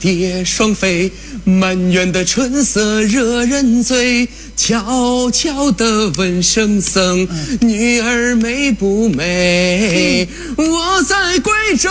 蝶双飞，满园的春色惹人醉。悄悄地问圣僧，女儿美不美？我在贵州。